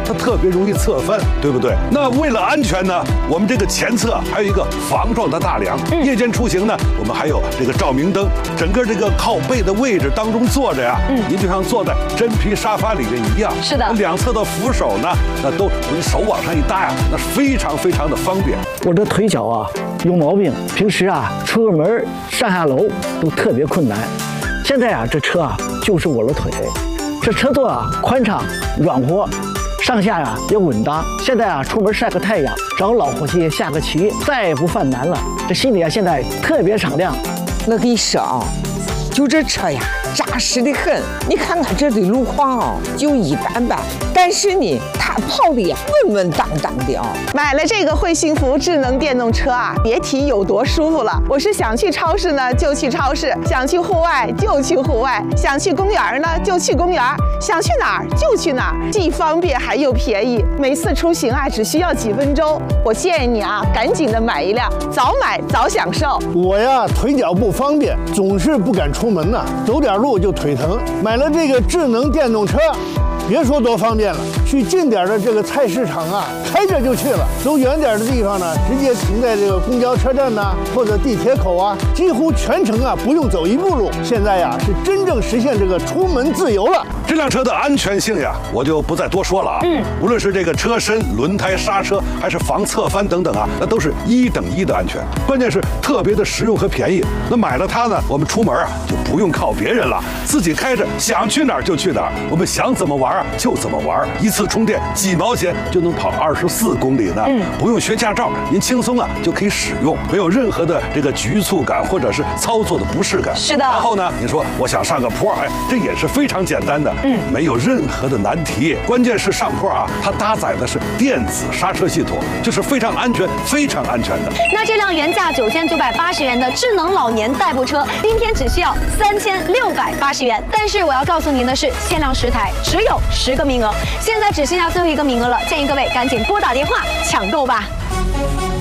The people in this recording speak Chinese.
它特别容易侧翻，对不对？那为了安全呢，我们这个前侧还有一个防撞的大梁。夜间出行呢，我们还有这个照明灯。整个这个靠背的位置当中坐着呀，您就像坐在真皮沙发里面一样。 是的， 两侧的扶手呢，那都你手往上一搭呀，那非常非常的方便。 我这腿脚啊有毛病，平时啊出个门上下楼都特别困难。现在啊这车啊就是我的腿，这车座啊宽敞软和，上下呀也稳当。现在啊出门晒个太阳，找老伙计下个棋，再也不犯难了。这心里啊现在特别敞亮。 我跟你说啊，就这车呀，扎实的很。你看看这的路况啊，就一般般，但是呢，它跑的呀稳稳当当的啊。 买了这个会幸福智能电动车啊，别提有多舒服了。我是想去超市呢就去超市，想去户外就去户外，想去公园呢就去公园，想去哪儿就去哪儿，既方便还又便宜。每次出行啊只需要几分钟。我建议你啊，赶紧的买一辆，早买早享受。 我呀腿脚不方便，总是不敢出门呐，走点路就腿疼。买了这个智能电动车，别说多方便了，去近点的这个菜市场啊，开着就去了；走远点的地方呢，直接停在这个公交车站呐，或者地铁口啊，几乎全程啊不用走一步路。现在呀是真正实现这个出门自由了。 这辆车的安全性呀，我就不再多说了啊。无论是这个车身、轮胎、刹车，还是防侧翻等等啊，那都是1等1的安全。关键是特别的实用和便宜。那买了它呢，我们出门啊就不用靠别人了，自己开着想去哪儿就去哪儿，我们想怎么玩啊就怎么玩，一次充电几毛钱就能跑24公里呢。不用学驾照，您轻松啊就可以使用，没有任何的这个局促感或者是操作的不适感。 是的。 然后呢，你说我想上个坡，哎，这也是非常简单的。没有任何的难题。关键是上坡啊，它搭载的是电子刹车系统，就是非常安全、非常安全的。 那这辆原价9980元的智能老年代步车，今天只需要3680元。但是我要告诉您的是，限量10台，只有10个名额，现在只剩下最后1个名额了，建议各位赶紧拨打电话抢购吧。